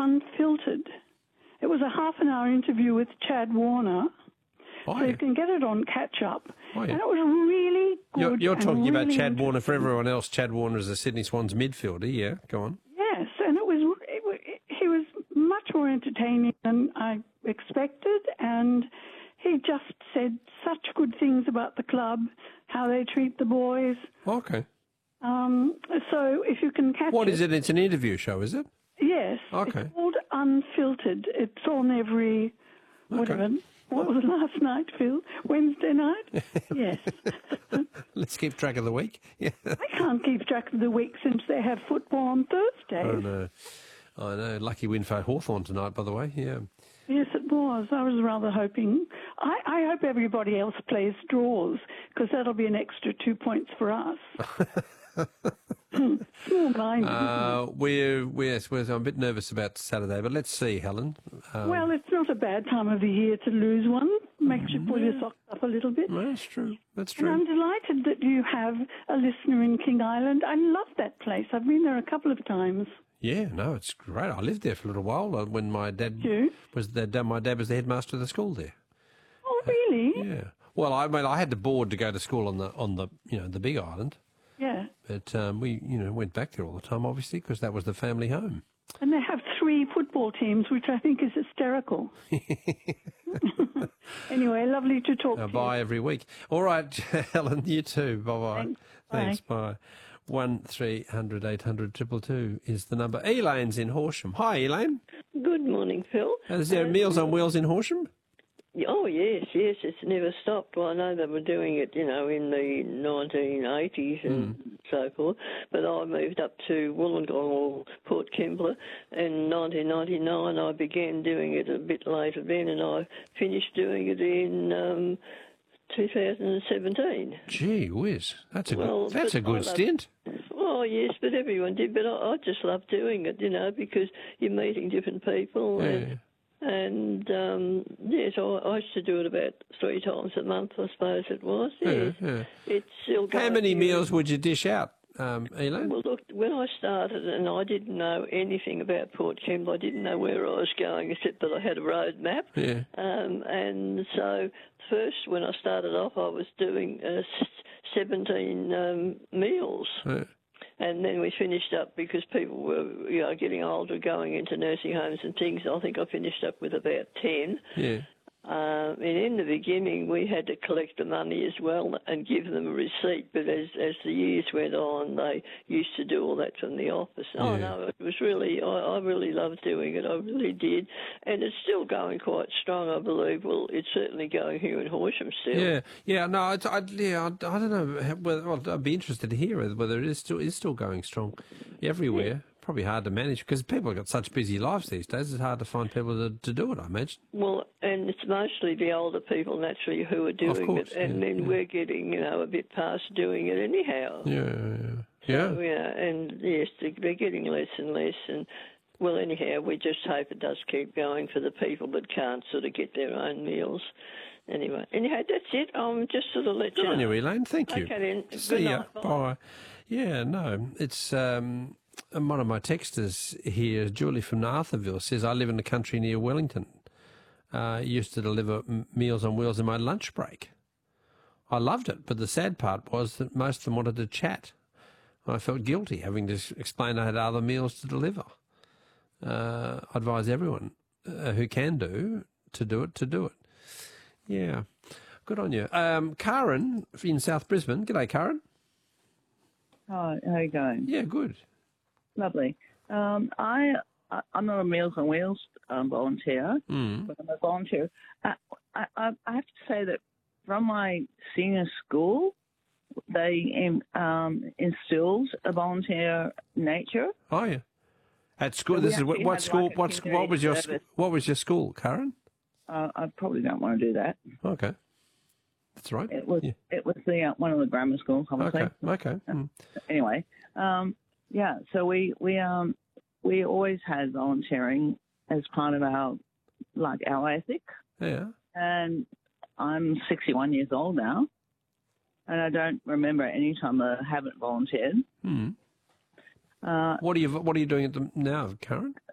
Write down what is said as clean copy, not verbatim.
Unfiltered. It was a half-an-hour interview with Chad Warner. So you can get it on Catch Up. And it was really good. You're talking really about Chad Warner. For everyone else, Chad Warner is a Sydney Swans midfielder. Yeah, go on. Yes, and he was much more entertaining than I expected, and he just said such good things about the club, how they treat the boys. Okay. So if you can catch What is it? It's an interview show, is it? Yes. Okay. It's called Unfiltered. It's on every, whatever. What was last night, Phil? Wednesday night? Yes. Let's keep track of the week. Yeah. I can't keep track of the week since they have football on Thursday. I know. Lucky win for Hawthorn tonight, by the way. Yeah. Yes, it was. I was rather hoping. I hope everybody else plays draws, because that'll be an extra 2 points for us. Small-minded. I'm a bit nervous about Saturday, but let's see, Helen. Well, it's not a bad time of the year to lose one. Makes you pull your socks up a little bit. Well, that's true. That's true. And I'm delighted that you have a listener in King Island. I love that place. I've been there a couple of times. Yeah, no, it's great. I lived there for a little while when my dad was the headmaster of the school there. Oh, really? Yeah. Well, I had the board to go to school on the big island. Yeah. But we went back there all the time, obviously, because that was the family home. And they have 3 football teams, which I think is hysterical. Anyway, lovely to talk to you. Bye every week. All right, Helen, you too. Bye-bye. Thanks. Bye. 1300 800 222 is the number. Elaine's in Horsham. Hi, Elaine. Good morning, Phil. Is there Meals on Wheels in Horsham? Oh, yes, it's never stopped. Well, I know they were doing it, in the 1980s and so forth, but I moved up to Wollongong or Port Kembla in 1999. I began doing it a bit later then, and I finished doing it in 2017. Gee whiz, that's a good stint. Oh, yes, but everyone did. But I just love doing it, because you're meeting different people. And yes, I used to do it about 3 times a month, I suppose it was. Yes. It's still going. How many meals would you dish out, Elaine? Well, look, when I started, and I didn't know anything about Port Kembla, I didn't know where I was going, except that I had a road map. Yeah. And so first, when I started off, I was doing 17 meals. Yeah. And then we finished up because people were, getting older, going into nursing homes and things. I think I finished up with about 10. Yeah. And in the beginning, we had to collect the money as well and give them a receipt. But as the years went on, they used to do all that from the office. Yeah. Oh, no, it was really, I really loved doing it. I really did. And it's still going quite strong, I believe. Well, it's certainly going here in Horsham still. Yeah. No, I don't know. Well, I'd be interested to hear whether it is still going strong everywhere. Yeah. Probably hard to manage because people have got such busy lives these days. It's hard to find people to do it, I imagine. Well, and it's mostly the older people, naturally, who are doing it. And then we're getting, a bit past doing it anyhow. Yeah. So, and yes, they're getting less and less. And, well, anyhow, we just hope it does keep going for the people that can't sort of get their own meals. Anyway, that's it. Just sort of let you know. Good on you, Elaine. Thank you. Okay, then. See ya. Bye. Yeah, no, it's... And one of my texters here, Julie from Arthurville, says, I live in the country near Wellington. Used to deliver Meals on Wheels in my lunch break. I loved it, but the sad part was that most of them wanted to chat. I felt guilty having to explain I had other meals to deliver. I advise everyone who can do it. Yeah, good on you. Karen in South Brisbane. G'day, Karen. Hi, how are you going? Yeah, good. Lovely. I'm not a Meals on Wheels volunteer, but I'm a volunteer. I have to say that from my senior school, they instilled a volunteer nature. Oh yeah. At school, so what school? What was your school, Karen? I probably don't want to do that. Okay, that's right. It was the one of the grammar schools, obviously. Okay. Anyway. Yeah, so we always had volunteering as part of our ethic. Yeah. And I'm 61 years old now, and I don't remember any time I haven't volunteered. What are you doing now, Karen?